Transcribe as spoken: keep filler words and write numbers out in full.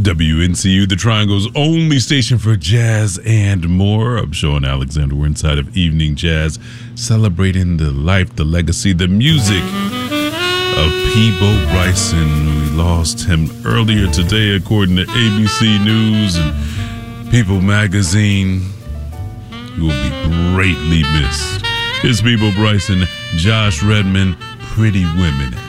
W N C U, the Triangle's only station for jazz and more. I'm Sean Alexander. We're inside of Evening Jazz, celebrating the life, the legacy, the music of Peabo Bryson. We lost him earlier today, according to A B C News and People Magazine. He will be greatly missed. It's Peabo Bryson, Josh Redman, Pretty Women.